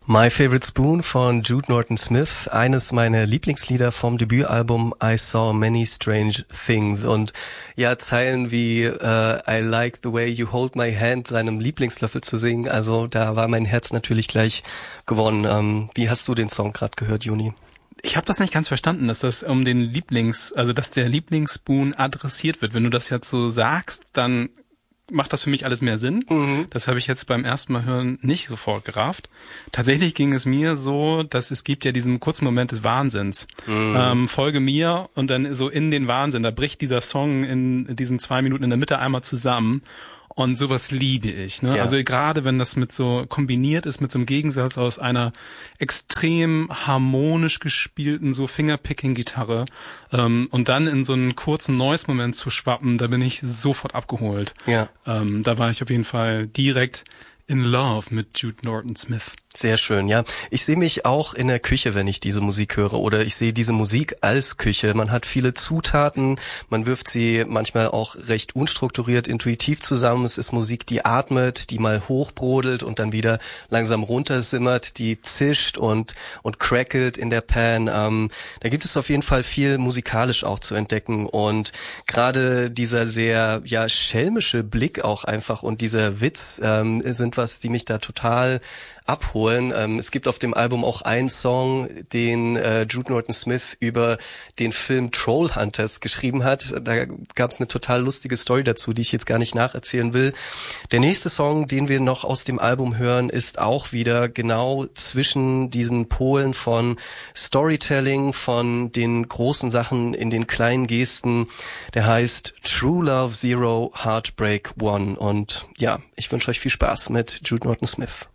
My Favorite Spoon von Jude Norton-Smith, eines meiner Lieblingslieder vom Debütalbum I Saw Many Strange Things. Und ja, Zeilen wie I like the way you hold my hand, seinem Lieblingslöffel zu singen, also da war mein Herz natürlich gleich gewonnen. Wie hast du den Song gerade gehört, Juni? Ich habe das nicht ganz verstanden, dass das um den dass der Lieblingsspoon adressiert wird. Wenn du das jetzt so sagst, dann macht das für mich alles mehr Sinn. Mhm. Das habe ich jetzt beim ersten Mal hören nicht sofort gerafft. Tatsächlich ging es mir so, dass es gibt ja diesen kurzen Moment des Wahnsinns. Mhm. Folge mir und dann so in den Wahnsinn. Da bricht dieser Song in diesen 2 Minuten in der Mitte einmal zusammen. Und sowas liebe ich, ne? Ja. Also gerade wenn das mit so kombiniert ist mit so einem Gegensatz aus einer extrem harmonisch gespielten so Fingerpicking-Gitarre und dann in so einen kurzen Noise-Moment zu schwappen, da bin ich sofort abgeholt. Ja. Da war ich auf jeden Fall direkt in love mit Jude Norton-Smith. Sehr schön, ja. Ich sehe mich auch in der Küche, wenn ich diese Musik höre, oder ich sehe diese Musik als Küche. Man hat viele Zutaten, man wirft sie manchmal auch recht unstrukturiert, intuitiv zusammen. Es ist Musik, die atmet, die mal hochbrodelt und dann wieder langsam runtersimmert, die zischt und crackelt in der Pan. Da gibt es auf jeden Fall viel musikalisch auch zu entdecken und gerade dieser sehr, ja, schelmische Blick auch einfach und dieser Witz sind was, die mich da total abholen. Es gibt auf dem Album auch einen Song, den Jude Norton-Smith über den Film Trollhunters geschrieben hat. Da gab es eine total lustige Story dazu, die ich jetzt gar nicht nacherzählen will. Der nächste Song, den wir noch aus dem Album hören, ist auch wieder genau zwischen diesen Polen von Storytelling, von den großen Sachen in den kleinen Gesten. Der heißt True Love Zero, Heartbreak One. Und ja, ich wünsche euch viel Spaß mit Jude Norton-Smith.